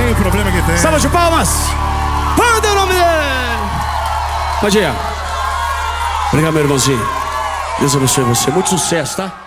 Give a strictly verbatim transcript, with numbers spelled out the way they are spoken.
tem, o problema que tem. Salva de palmas. Manda o nome dele. Pode ir. Obrigado, meu irmãozinho. Deus abençoe você. Muito sucesso, tá?